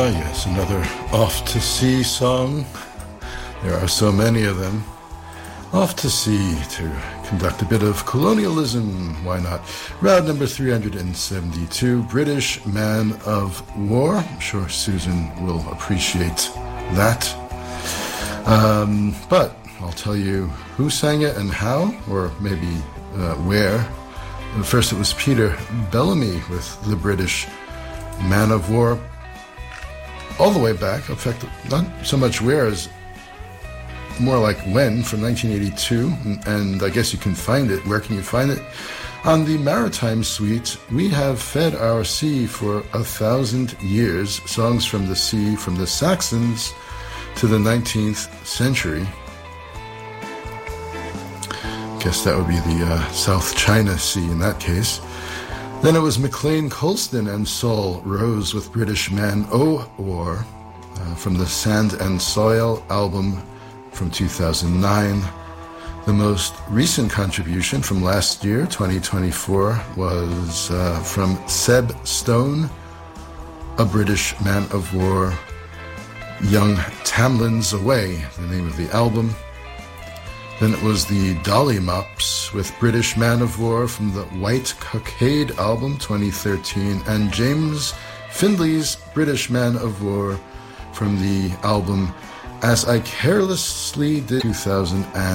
Yes, another Off to Sea song. There are so many of them. Off to sea to conduct a bit of colonialism. Why not? Round number 372, British Man of War. I'm sure Susan will appreciate that. But I'll tell you who sang it and how, or maybe where. First, it was Peter Bellamy with the British Man of War. All the way back, in fact, not so much where as more like when, from 1982, and I guess you can find it. Where can you find it? On the Maritime Suite, We Have Fed Our Sea for 1,000 Years, songs from the sea, from the Saxons to the 19th century. Guess that would be the South China Sea in that case. Then it was McLean Colston and Saul Rose with British Man O' War from the Sand and Soil album from 2009. The most recent contribution from last year, 2024, was from Seb Stone, A British Man of War, Young Tamlin's Away, the name of the album. Then it was the Dolly Mops with British Man of War from the White Cockade album 2013, and James Findley's British Man of War from the album As I Carelessly Did 2000.